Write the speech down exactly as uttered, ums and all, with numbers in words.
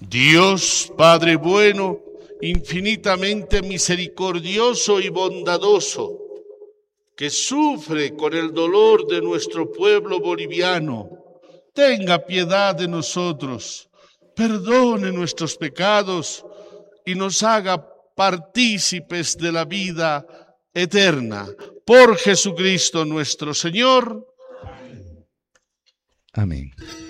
Dios Padre bueno, infinitamente misericordioso y bondadoso, que sufre con el dolor de nuestro pueblo boliviano, tenga piedad de nosotros, perdone nuestros pecados y nos haga partícipes de la vida eterna. Por Jesucristo nuestro Señor. Amén.